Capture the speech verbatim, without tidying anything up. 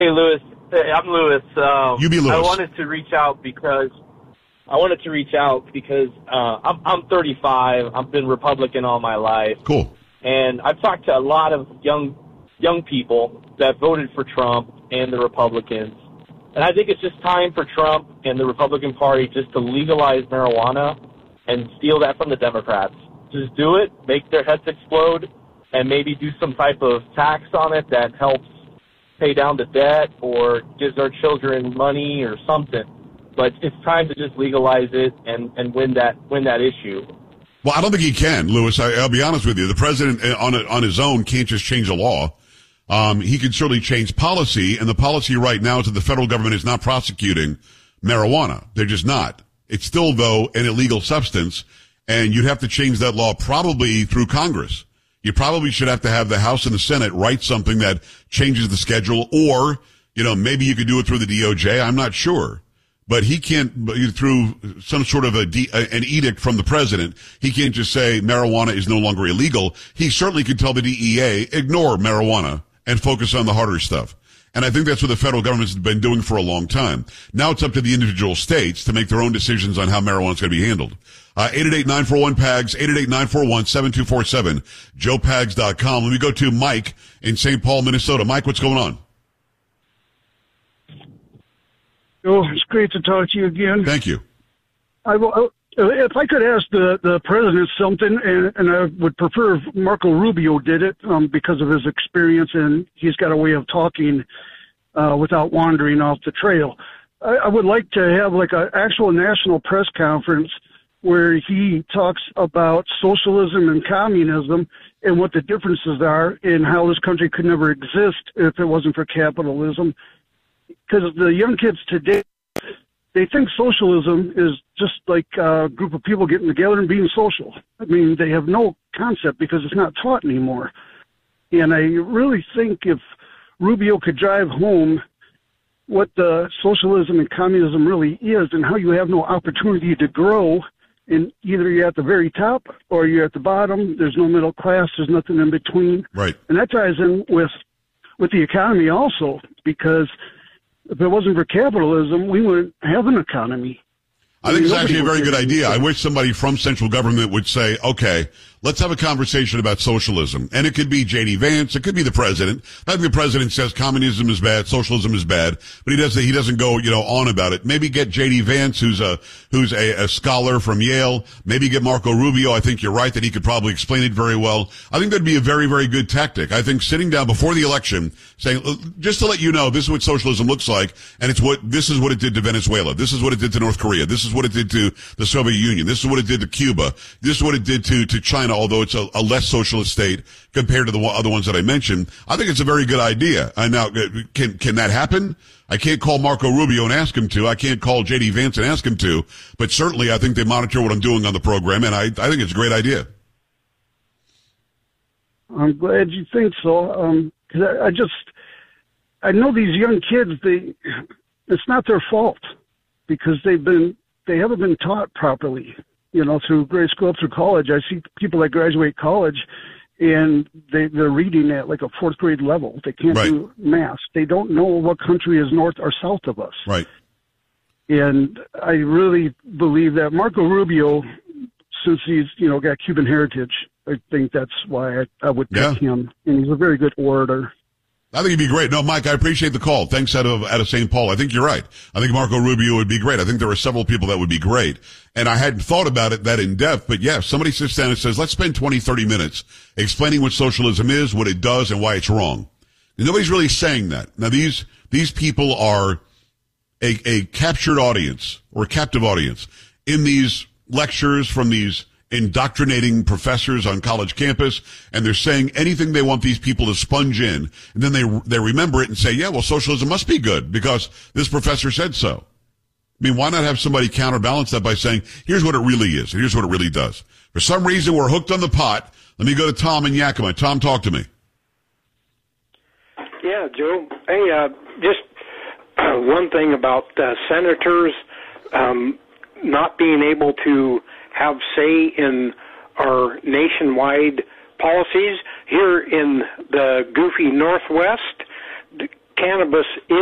Hey, Lewis. Hey, I'm Lewis. Um, you be Lewis. I wanted to reach out because I wanted to reach out because uh, I'm, I'm thirty-five. I've been Republican all my life. Cool. And I've talked to a lot of young young people that voted for Trump and the Republicans. And I think it's just time for Trump and the Republican Party just to legalize marijuana and steal that from the Democrats. Just do it, make their heads explode, and maybe do some type of tax on it that helps pay down the debt or gives our children money or something. But it's time to just legalize it and, and win that win that issue. Well, I don't think he can, Lewis. I, I'll be honest with you. The president on on his own can't just change a law. Um, he can certainly change policy, and the policy right now is that the federal government is not prosecuting marijuana. They're just not. It's still, though, an illegal substance, and you'd have to change that law probably through Congress. You probably should have to have the House and the Senate write something that changes the schedule, or, you know, maybe you could do it through the D O J. I'm not sure. But he can't, through some sort of a, an edict from the president, he can't just say marijuana is no longer illegal. He certainly could tell the D E A, ignore marijuana and focus on the harder stuff. And I think that's what the federal government's been doing for a long time. Now it's up to the individual states to make their own decisions on how marijuana is going to be handled. Uh, eight eight eight, nine four one, P A G S, eight eight eight, nine four one, seven two four seven, joe pags dot com. Let me go to Mike in Saint Paul, Minnesota. Mike, what's going on? Oh, it's great to talk to you again. Thank you. I will, if I could ask the, the president something, and, and I would prefer if Marco Rubio did it um, because of his experience, and he's got a way of talking uh, without wandering off the trail. I, I would like to have like an actual national press conference where he talks about socialism and communism and what the differences are and how this country could never exist if it wasn't for capitalism. Because the young kids today, they think socialism is just like a group of people getting together and being social. I mean, they have no concept because it's not taught anymore. And I really think if Rubio could drive home what the socialism and communism really is and how you have no opportunity to grow, and either you're at the very top or you're at the bottom. There's no middle class. There's nothing in between. Right. And that ties in with with the economy also, because if it wasn't for capitalism, we wouldn't have an economy. I think it's actually a very good idea. I wish somebody from central government would say, okay, let's have a conversation about socialism. And it could be J D Vance. It could be the president. I think the president says communism is bad, socialism is bad, but he doesn't, he doesn't go, you know, on about it. Maybe get J D Vance, who's a, who's a, a scholar from Yale. Maybe get Marco Rubio. I think you're right that he could probably explain it very well. I think that'd be a very, very good tactic. I think sitting down before the election saying, just to let you know, this is what socialism looks like, and it's what, this is what it did to Venezuela. This is what it did to North Korea. This is what it did to the Soviet Union. This is what it did to Cuba. This is what it did to, to China, although it's a, a less socialist state compared to the other ones that I mentioned. I think it's a very good idea. And now, can, can that happen? I can't call Marco Rubio and ask him to. I can't call J D Vance and ask him to. But certainly I think they monitor what I'm doing on the program, and I, I think it's a great idea. I'm glad you think so. Um, 'cause I, I just, I know these young kids, they, it's not their fault because they've been, they haven't been taught properly, you know, through grade school, through college. I see people that graduate college and they, they're reading at like a fourth grade level. They can't right. do math. They don't know what country is north or south of us. Right. And I really believe that Marco Rubio, since he's, you know, got Cuban heritage, I think that's why I, I would pick yeah. him. And he's a very good orator. I think he'd be great. No, Mike, I appreciate the call. Thanks out of, out of Saint Paul. I think you're right. I think Marco Rubio would be great. I think there are several people that would be great. And I hadn't thought about it that in depth, but yeah, somebody sits down and says, let's spend twenty, thirty minutes explaining what socialism is, what it does, and why it's wrong. And nobody's really saying that. Now these, these people are a, a captured audience or a captive audience in these lectures from these indoctrinating professors on college campus, and they're saying anything they want these people to sponge in, and then they they remember it and say, yeah, well, socialism must be good because this professor said so. I mean, why not have somebody counterbalance that by saying, here's what it really is, and here's what it really does. For some reason, we're hooked on the pot. Let me go to Tom in Yakima. Tom, talk to me. Yeah, Joe. Hey, uh, just uh, one thing about uh, senators um, not being able to have say in our nationwide policies. Here in the goofy Northwest, cannabis